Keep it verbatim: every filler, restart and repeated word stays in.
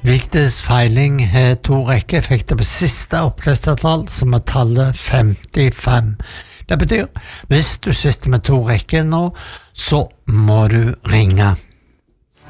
Vigdis Feiling har to rekker, fikk det på siste oppløstertall, som er tallet femtifem. Det betyr, hvis du sitter med to rekker nå, så må du ringe.